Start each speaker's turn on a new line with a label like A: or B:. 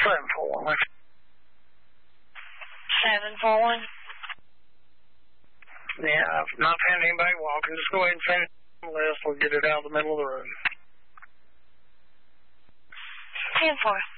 A: 741.
B: 741?
A: Yeah, I've not found anybody walking. Just go ahead and send it on the list. We'll get it out of the middle of the road.
B: 10-4.